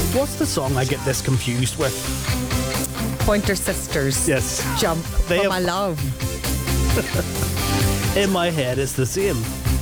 What's the song I get this confused with? Pointer Sisters. Yes. Jump They for have- my love. In my head, it's the same.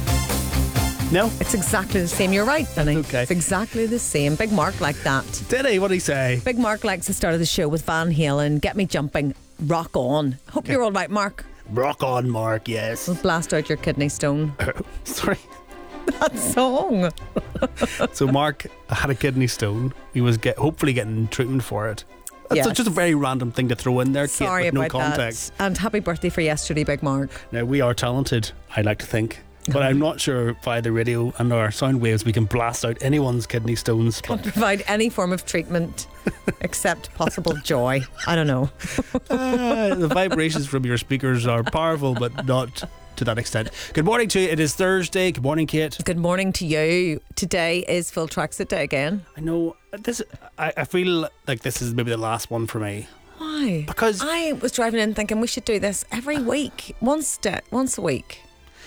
No? It's exactly the same. You're right, Vinny. Okay. It's exactly the same. Big Mark like that. Did he? What did he say? Big Mark likes the start of the show with Van Halen. Get me jumping. Rock on. Hope you're all right, Mark. Rock on, Mark, yes. Blast out your kidney stone. Sorry. That song. So Mark had a kidney stone. He was hopefully getting treatment for it. That's Yes. just a very random thing to throw in there, Kate, Sorry with no about context. that. And happy birthday for yesterday, Big Mark. Now, we are talented, I like to think. But I'm not sure via the radio and our sound waves we can blast out anyone's kidney stones. Can't provide any form of treatment except possible joy. I don't know. The vibrations from your speakers are powerful, but not to that extent. Good morning to you. It is Thursday. Good morning, Kate. Good morning to you. Today is Full Tracksuit Day again. I know this. I feel like this is maybe the last one for me. Why? Because I was driving in thinking we should do this every week, once a week.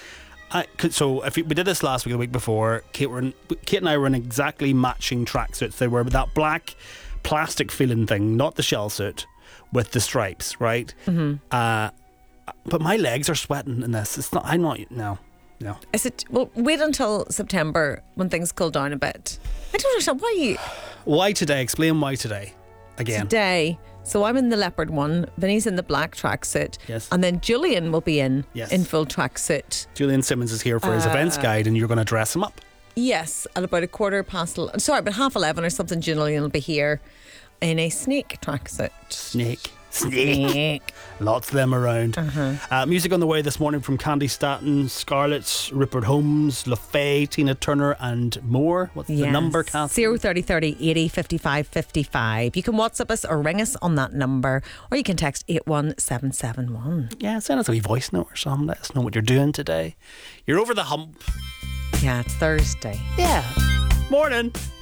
So if we did this last week, the week before, Kate and I were in exactly matching tracksuits. They were that black plastic feeling thing, not the shell suit, with the stripes, right? Mm-hmm. But my legs are sweating in this. It's not. I'm not. No. Is it? Well, wait until September when things cool down a bit. I don't understand why you Why today? Explain why today. Again. today. So I'm in the leopard one. Vinny's in the black tracksuit. Yes. And then Julian will be in full tracksuit. Julian Simmons is here for his events guide, and you're going to dress him up. Yes, at about 11:15 or something. Julian will be here in a snake tracksuit. Snake. Lots of them around. Music on the way this morning from Candy Staton, Scarlett's, Rupert Holmes, LaFay, Tina Turner and more. What's the number, Kath? 030 30 80 55 55. You can WhatsApp us or ring us on that number, or you can text 81771. Yeah, send us a wee voice note or something. Let us know what you're doing today. You're over the hump. Yeah, it's Thursday. Yeah. Morning.